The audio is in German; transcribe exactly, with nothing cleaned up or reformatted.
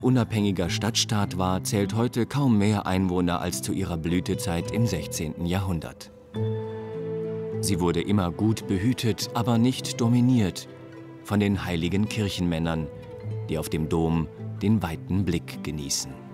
unabhängiger Stadtstaat war, zählt heute kaum mehr Einwohner als zu ihrer Blütezeit im sechzehnten Jahrhundert. Sie wurde immer gut behütet, aber nicht dominiert von den heiligen Kirchenmännern, die auf dem Dom den weiten Blick genießen.